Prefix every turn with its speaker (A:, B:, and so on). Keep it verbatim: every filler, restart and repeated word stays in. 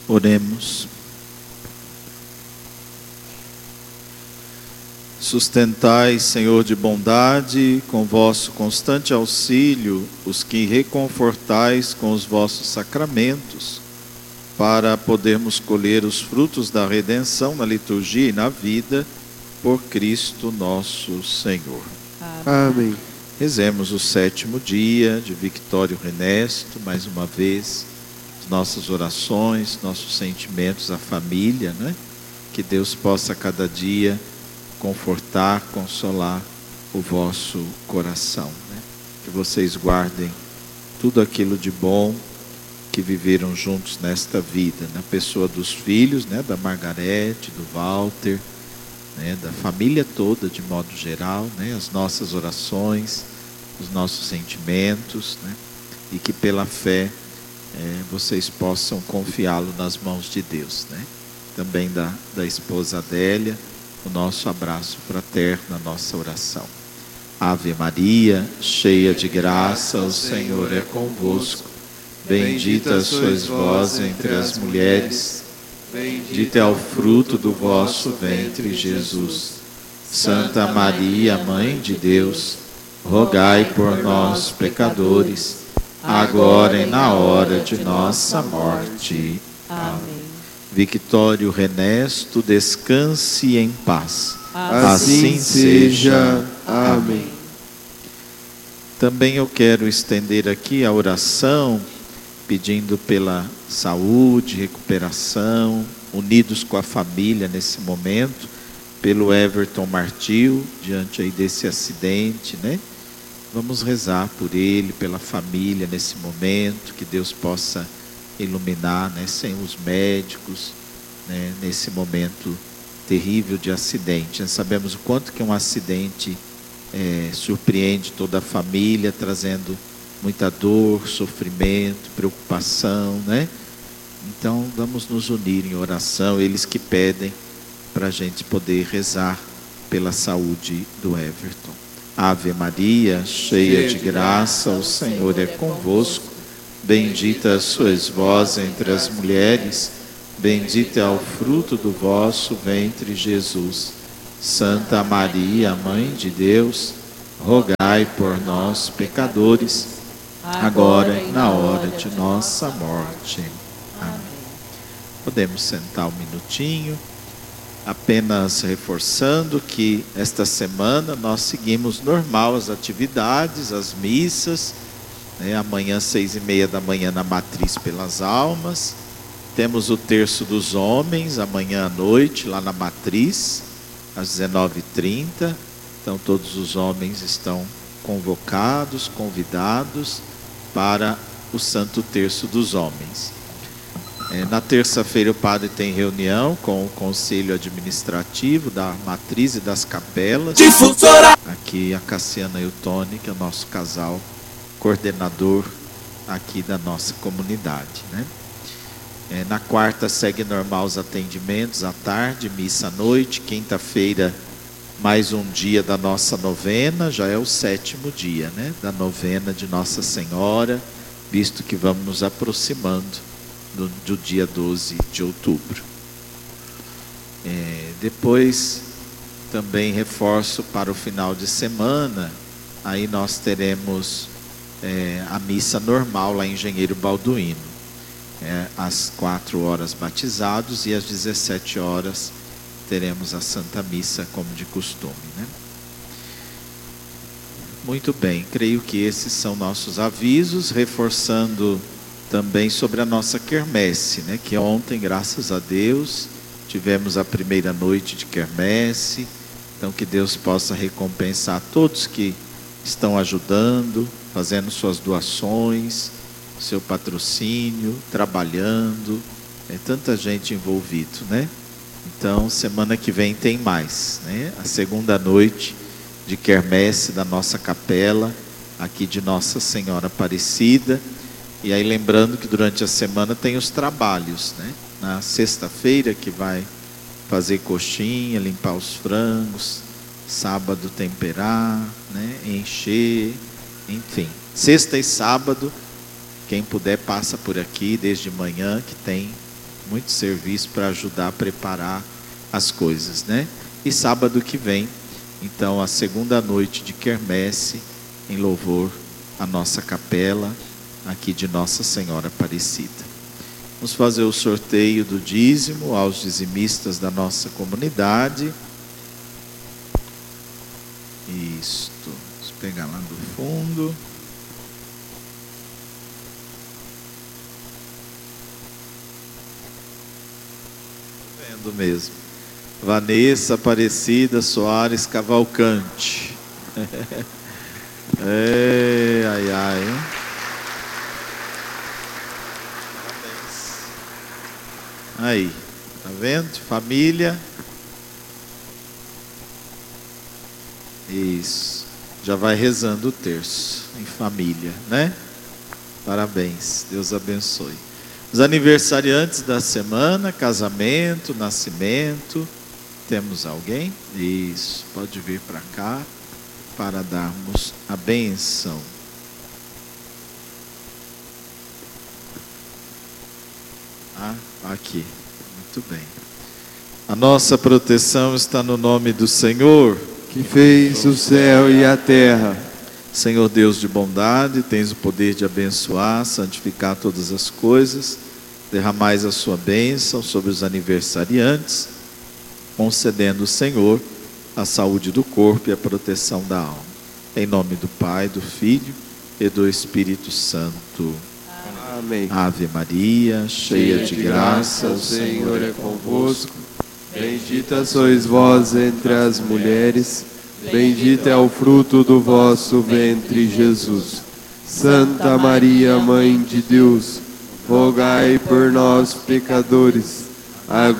A: Oremos. Sustentai, Senhor de bondade, com vosso constante auxílio, os que reconfortais com os vossos sacramentos, para podermos colher os frutos da redenção na liturgia e na vida, por Cristo nosso Senhor.
B: Amém.
A: Rezemos o sétimo dia de Victório Renesto, mais uma vez, nossas orações, nossos sentimentos, a família, né? Que Deus possa cada dia confortar, consolar o vosso coração, né? Que vocês guardem tudo aquilo de bom que viveram juntos nesta vida, na pessoa dos filhos, né? Da Margarete, do Walter, né? Da família toda de modo geral, né? As nossas orações, os nossos sentimentos, né? E que pela fé É, vocês possam confiá-lo nas mãos de Deus, né? Também da, da esposa Adélia, o nosso abraço fraterno, a nossa oração. Ave Maria, cheia de graça, o Senhor é convosco. Bendita sois vós entre as mulheres, bendito é o fruto do vosso ventre, Jesus. Santa Maria, Mãe de Deus, rogai por nós, pecadores, agora e na hora de nossa morte. Amém. Victório Renesto, descanse em paz.
B: Assim, assim seja. Amém.
A: Também eu quero estender aqui a oração, pedindo pela saúde, recuperação, unidos com a família nesse momento, pelo Everton Martil, diante aí desse acidente, né? Vamos rezar por ele, pela família nesse momento, que Deus possa iluminar, né, sem os médicos, né, nesse momento terrível de acidente. Nós sabemos o quanto que um acidente é, surpreende toda a família, trazendo muita dor, sofrimento, preocupação, né? Então vamos nos unir em oração, eles que pedem para a gente poder rezar pela saúde do Everton. Ave Maria, cheia de graça, o Senhor é convosco. Bendita sois vós entre as mulheres, bendito é o fruto do vosso ventre, Jesus. Santa Maria, Mãe de Deus, rogai por nós, pecadores, agora e na hora de nossa morte. Amém. Podemos sentar um minutinho. Apenas reforçando que esta semana nós seguimos normal as atividades, as missas, né? Amanhã seis e meia da manhã na Matriz pelas Almas, temos o terço dos homens amanhã à noite lá na Matriz, às dezenove e trinta, então todos os homens estão convocados, convidados para o Santo Terço dos Homens. É, na terça-feira o padre tem reunião com o Conselho Administrativo da Matriz e das Capelas. Difusora. Aqui a Cassiana e o Tony, que é o nosso casal coordenador aqui da nossa comunidade, né? É, na quarta segue normal os atendimentos à tarde, missa à noite. Quinta-feira mais um dia da nossa novena, já é o sétimo dia, né? Da novena de Nossa Senhora, visto que vamos nos aproximando Do, do dia doze de outubro. É, depois também reforço para o final de semana, aí nós teremos é, a missa normal lá em Engenheiro Balduino, é, às quatro horas batizados e às dezessete horas teremos a Santa Missa como de costume, né? Muito bem, creio que esses são nossos avisos, reforçando também sobre a nossa quermesse, né? Que ontem, graças a Deus, tivemos a primeira noite de quermesse. Então que Deus possa recompensar todos que estão ajudando, fazendo suas doações, seu patrocínio, trabalhando. É tanta gente envolvida, né? Então semana que vem tem mais, né? A segunda noite de quermesse da nossa capela, aqui de Nossa Senhora Aparecida. E aí lembrando que durante a semana tem os trabalhos, né? Na sexta-feira que vai fazer coxinha, limpar os frangos, sábado temperar, né? Encher, enfim. Sexta e sábado, quem puder passa por aqui desde manhã, que tem muito serviço para ajudar a preparar as coisas, né? E sábado que vem, então, a segunda noite de quermesse em louvor à nossa capela aqui de Nossa Senhora Aparecida. Vamos fazer o sorteio do dízimo aos dizimistas da nossa comunidade. Isto, vamos pegar lá do fundo. Vendo mesmo. Vanessa Aparecida Soares Cavalcante. É, ai, ai. Hein? Aí, tá vendo? Família. Isso. Já vai rezando o terço em família, né? Parabéns. Deus abençoe. Os aniversariantes da semana, casamento, nascimento. Temos alguém? Isso. Pode vir para cá para darmos a benção. Ah, aqui. Muito bem. A nossa proteção está no nome do Senhor,
B: que fez o céu e a terra.
A: Senhor Deus de bondade, tens o poder de abençoar, santificar todas as coisas. Derramais a sua bênção sobre os aniversariantes, concedendo, Senhor, a saúde do corpo e a proteção da alma. Em nome do Pai, do Filho e do Espírito Santo.
B: Amém.
A: Ave Maria, cheia de graça,
B: o Senhor é convosco. Bendita sois vós entre as mulheres, bendito é o fruto do vosso ventre, Jesus. Santa Maria, Mãe de Deus, rogai por nós, pecadores, agora